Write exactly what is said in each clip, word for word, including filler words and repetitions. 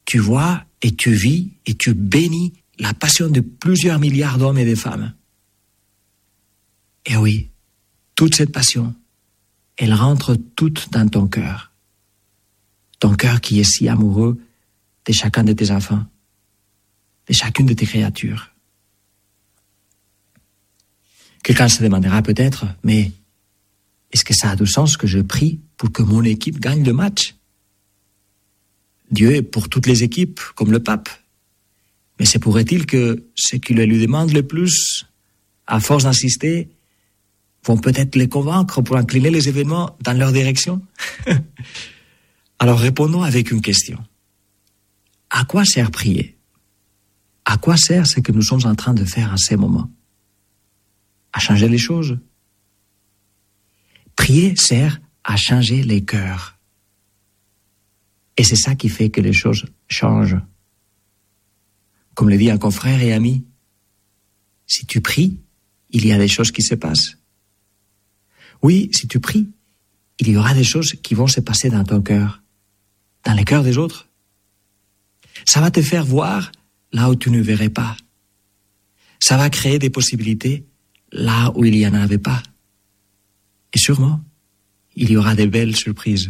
tu vois et tu vis et tu bénis la passion de plusieurs milliards d'hommes et de femmes. Et oui, toute cette passion, elle rentre toute dans ton cœur. Ton cœur qui est si amoureux de chacun de tes enfants, de chacune de tes créatures. Quelqu'un se demandera peut-être, mais est-ce que ça a du sens que je prie pour que mon équipe gagne le match? Dieu est pour toutes les équipes, comme le pape. Mais se pourrait-il que ceux qui le lui demandent le plus, à force d'insister, vont peut-être les convaincre pour incliner les événements dans leur direction? Alors répondons avec une question. À quoi sert prier? À quoi sert ce que nous sommes en train de faire en ces moments? À changer les choses? Prier sert à changer les cœurs. Et c'est ça qui fait que les choses changent. Comme le dit un confrère et ami, si tu pries, il y a des choses qui se passent. Oui, si tu pries, il y aura des choses qui vont se passer dans ton cœur, dans les cœurs des autres. Ça va te faire voir là où tu ne verrais pas. Ça va créer des possibilités là où il n'y en avait pas. Et sûrement, il y aura de belles surprises.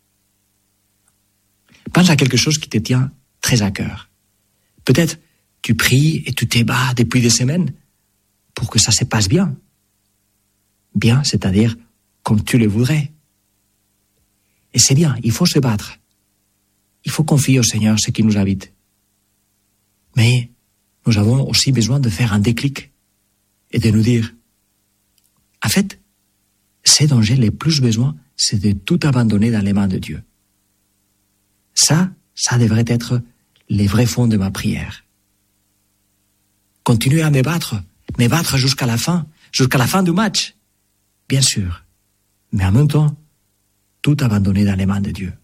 Pense à quelque chose qui te tient très à cœur. Peut-être tu pries et tu t'ébats depuis des semaines pour que ça se passe bien. Bien, c'est-à-dire comme tu le voudrais. Et c'est bien, il faut se battre. Il faut confier au Seigneur ce qui nous habite. Mais nous avons aussi besoin de faire un déclic et de nous dire, en fait, ce dont j'ai le plus besoin, c'est de tout abandonner dans les mains de Dieu. Ça, ça devrait être les vrais fonds de ma prière. Continuer à me battre, me battre jusqu'à la fin, jusqu'à la fin du match, bien sûr, mais en même temps, tout abandonner dans les mains de Dieu.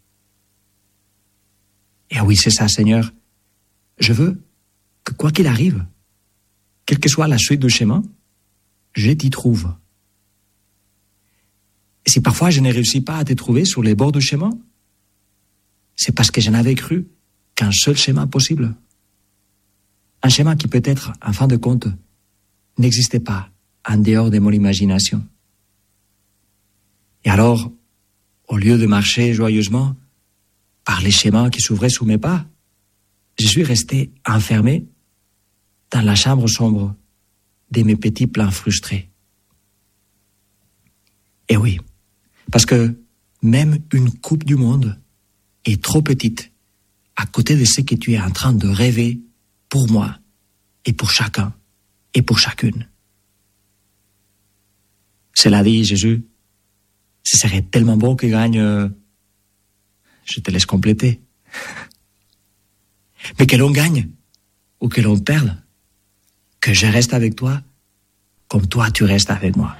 Et oui, c'est ça, Seigneur. Je veux que quoi qu'il arrive, quelle que soit la suite du chemin, je t'y trouve. Et si parfois je ne réussis pas à te trouver sur les bords du chemin, c'est parce que je n'avais cru qu'un seul chemin possible. Un chemin qui peut-être, en fin de compte, n'existait pas en dehors de mon imagination. Et alors, au lieu de marcher joyeusement par les chemins qui s'ouvraient sous mes pas, je suis resté enfermé dans la chambre sombre de mes petits plans frustrés. Et oui, parce que même une coupe du monde est trop petite à côté de ce que tu es en train de rêver pour moi et pour chacun et pour chacune. Cela dit, Jésus, ce serait tellement bon qu'il gagne. Euh, je te laisse compléter. Mais que l'on gagne ou que l'on perde, que je reste avec toi comme toi tu restes avec moi.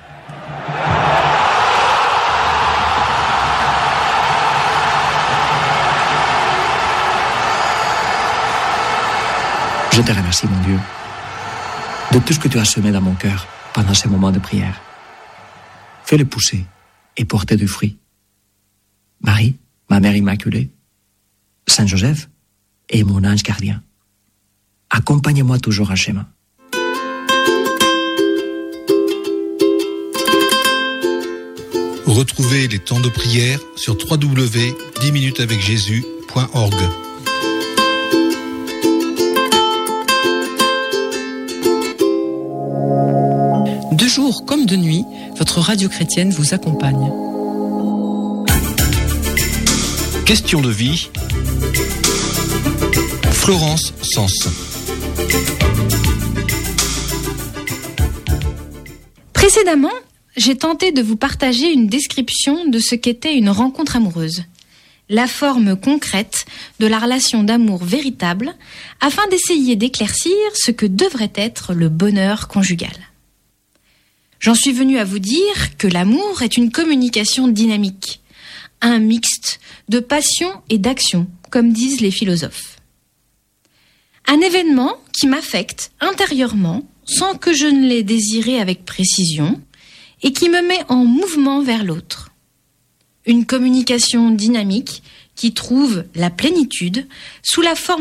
Je te remercie, mon Dieu, de tout ce que tu as semé dans mon cœur pendant ces moments de prière. Fais-le pousser et porter du fruit. Marie, ma mère immaculée, Saint Joseph et mon ange gardien, accompagne-moi toujours en chemin. Retrouvez les temps de prière sur w w w point dix minutes avec jésus point org. De jour comme de nuit, votre radio chrétienne vous accompagne. Question de vie. Florence Sens. Précédemment, j'ai tenté de vous partager une description de ce qu'était une rencontre amoureuse, la forme concrète de la relation d'amour véritable, afin d'essayer d'éclaircir ce que devrait être le bonheur conjugal. J'en suis venue à vous dire que l'amour est une communication dynamique, un mixte de passion et d'action, comme disent les philosophes. Un événement qui m'affecte intérieurement, sans que je ne l'ai désiré avec précision, et qui me met en mouvement vers l'autre. Une communication dynamique qui trouve la plénitude sous la forme